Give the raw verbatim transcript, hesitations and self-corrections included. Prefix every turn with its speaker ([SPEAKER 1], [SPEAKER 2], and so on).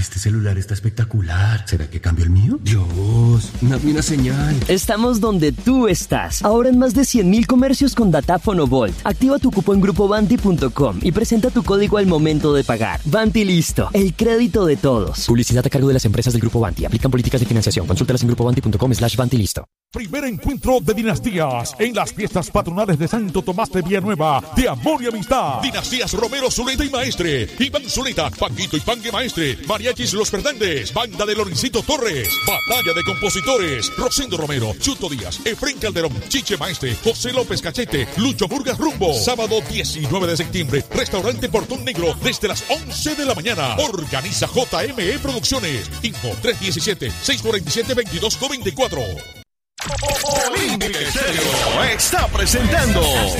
[SPEAKER 1] este celular está espectacular. ¿Será que cambio el mío? Dios, dame una señal.
[SPEAKER 2] Estamos donde tú estás. Ahora en más de cien mil comercios con datáfono Volt. Activa tu cupo en grupo banti punto com y presenta tu código al momento de pagar. Banti listo. El crédito de todos.
[SPEAKER 3] Publicidad a cargo de las empresas del Grupo Banti. Aplican políticas de financiación. Consúltalas en grupo banti punto com slash banti listo.
[SPEAKER 4] Primer encuentro de dinastías en las fiestas patronales de Santo Tomás de Villanueva, de amor y amistad. Dinastías Romero, Zuleta y Maestre, Iván Zuleta, Panguito y Pangue Maestre, Mariachis Los Fernández, Banda de Lorencito Torres, Batalla de Compositores, Rosendo Romero, Chuto Díaz, Efren Calderón, Chiche Maestre, José López Cachete, Lucho Burgas Rumbo. Sábado diecinueve de septiembre, Restaurante Portón Negro, desde las once de la mañana. Organiza J M E Producciones. Info tres uno siete, seis cuatro siete, dos dos nueve cuatro.
[SPEAKER 5] Olímpica Estéreo está presentando